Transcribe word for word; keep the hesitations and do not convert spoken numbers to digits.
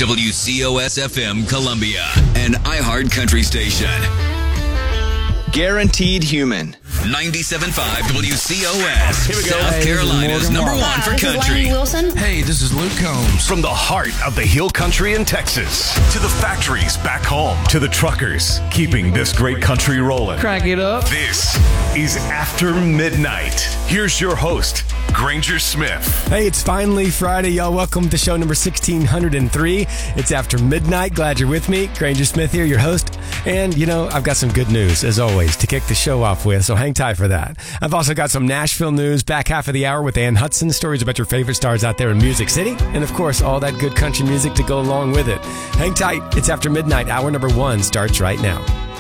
W C O S F M Columbia, an iHeart country station. Guaranteed Human. ninety-seven point five W C O S. Here we go. South Hey, Carolina's number Hi, one for this is country. Lainey Wilson. Hey, this is Luke Combs. From the heart of the Hill Country in Texas to the factories back home to the truckers keeping this great country rolling. Crank it up. This is After Midnight. Here's your host, Granger Smith. Hey, it's finally Friday, y'all. Welcome to show number sixteen oh three. It's After Midnight. Glad you're with me. Granger Smith here, your host. And, you know, I've got some good news, as always, to kick the show off with, so hang tight for that. I've also got some Nashville news, back half of the hour with Ann Hudson, stories about your favorite stars out there in Music City, and, of course, all that good country music to go along with it. Hang tight. It's After Midnight. Hour number one starts right now.